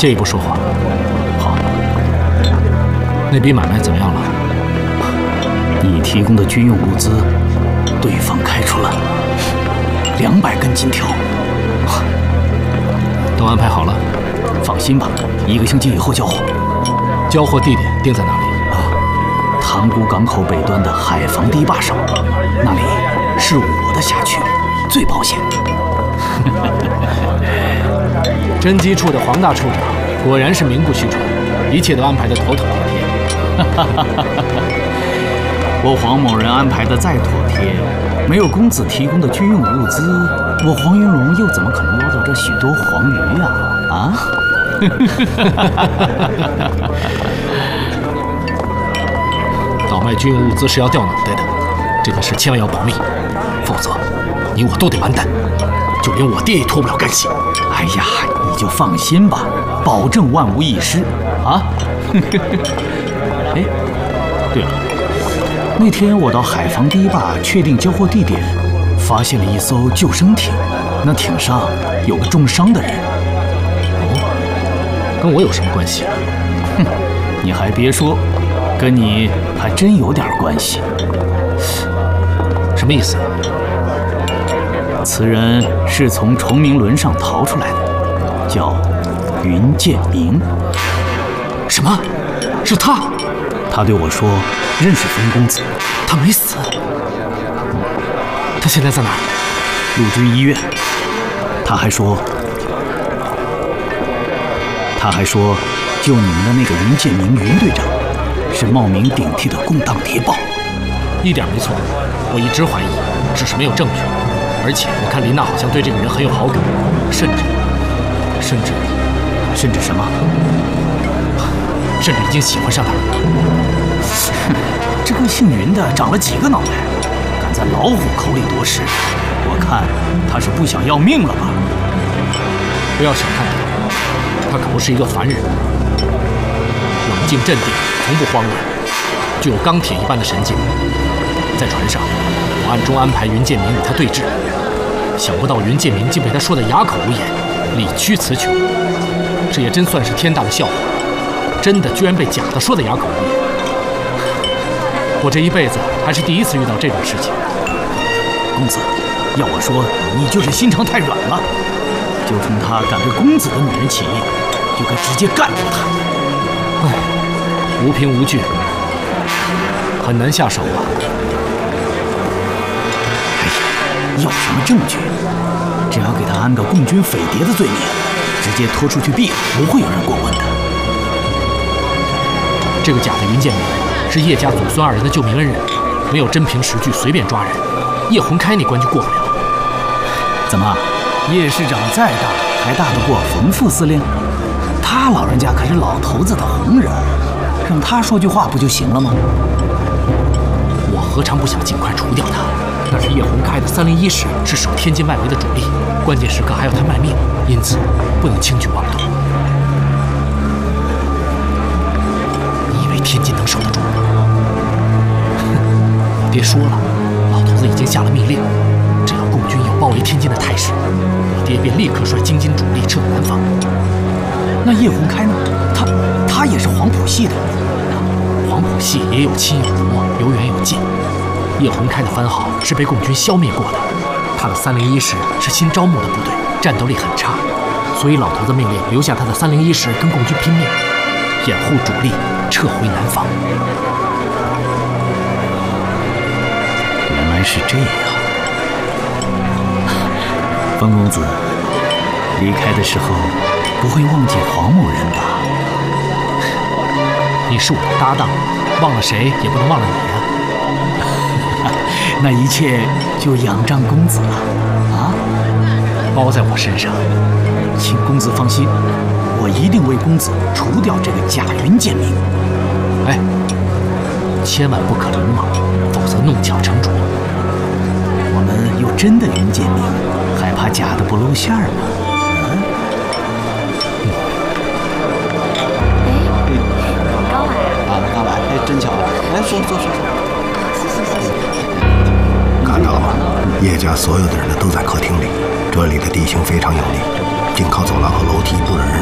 借一步说话。 好。 那笔买卖怎么样了？ 你提供的军用物资，对方开出了200根金条。 都安排好了？ 放心吧，1个星期以后交货。 交货地点定在哪里？ 塘沽港口北端的海防堤坝上，那里是我的辖区，最保险。 侦缉处的黄大处长果然是名不虚传，一切都安排得妥妥帖帖。 我黄某人安排的再妥帖，没有公子提供的军用物资，我黄云龙又怎么可能捞到这许多黄鱼呀？啊？ 倒卖军用物资是要掉脑袋的，这件事千万要保密，否则你我都得完蛋，就连我爹也脱不了干系。 哎呀，你就放心吧，保证万无一失啊！哎，对了，那天我到海防堤坝确定交货地点，发现了一艘救生艇，那艇上有个重伤的人。 哦，跟我有什么关系啊？ 哼，你还别说，跟你还真有点关系。 什么意思？ 此人是从崇明轮上逃出来的，叫云建明。 什么？是他？ 他对我说认识冯公子， 他没死。他现在在哪儿？ 陆军医院。他还说，救你们的那个云建明云队长，是冒名顶替的共党谍报。 一点没错，我一直怀疑，只是没有证据。而且我看林娜好像对这个人很有好感，甚至什么？ 甚至已经喜欢上他了。 这个姓云的长了几个脑袋，敢在老虎口里夺食，我看他是不想要命了吧？ 不要小看他，他可不是一个凡人，冷静镇定，从不慌乱，具有钢铁一般的神经。在船上，我暗中安排云建明与他对峙，想不到云建明竟被他说得哑口无言，理屈词穷。这也真算是天大的笑话，真的居然被假的说得哑口无言。我这一辈子还是第一次遇到这种事情。 公子，要我说，你就是心肠太软了。就冲他敢对公子的女人起义，就该直接干掉他。 唉，无凭无据，很难下手啊。 哎呀，要什么证据？只要给他安个共军匪谍的罪名，直接拖出去毙了，不会有人过问的。 这个假的云建明是叶家祖孙2人的救命恩人，没有真凭实据随便抓人，叶洪开那关就过不了。 怎么，叶市长再大还大得过冯副司令？他老人家可是老头子的红人，让他说句话不就行了吗？ 我何尝不想尽快除掉他？但是叶洪开的301师是守天津外围的主力，关键时刻还要他卖命，因此不能轻举妄动。你以为天津能守得住？别说了，老头子已经下了命令，只要共军有包围天津的态势，我爹便立刻率京津主力撤南方。 那叶洪开呢？他也是黄埔系的。 黄埔系也有亲有国，有远有近。叶洪开的番号是被共军消灭过的，他的301师是新招募的部队，战斗力很差，所以老头子命令留下他的301师跟共军拼命，掩护主力撤回南方。 原来是这样。冯公子离开的时候不会忘记黄某人吧？ 你是我的搭档，忘了谁也不能忘了你呀。 那一切就仰仗公子了啊！ 包在我身上， 请公子放心，我一定为公子除掉这个假云建明。 哎，千万不可鲁莽，否则弄巧成拙。 我们有真的云建明，还怕假的不露馅吗？ 刚来，哎，真巧啊！来，坐。 看到了吗？叶家所有的人都在客厅里，这里的地形非常有利，仅靠走廊和楼梯不忍人